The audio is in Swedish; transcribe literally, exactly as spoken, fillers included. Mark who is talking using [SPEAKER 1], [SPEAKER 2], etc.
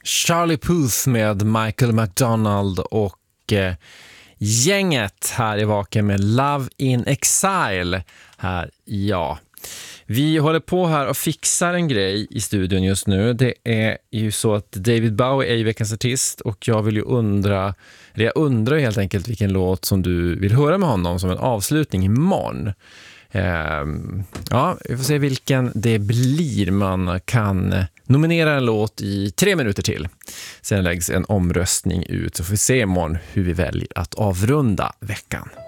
[SPEAKER 1] Charlie Puth med Michael McDonald och eh, gänget här i Vaken med Love in Exile här, ja. Vi håller på här och fixar en grej i studion just nu. Det är ju så att David Bowie är ju veckans artist och jag vill ju undra, eller jag undrar helt enkelt vilken låt som du vill höra med honom som en avslutning imorgon. Uh, ja, vi får se vilken det blir. Man kan nominera en låt i tre minuter till. Sen läggs en omröstning ut så får vi se imorgon hur vi väljer att avrunda veckan.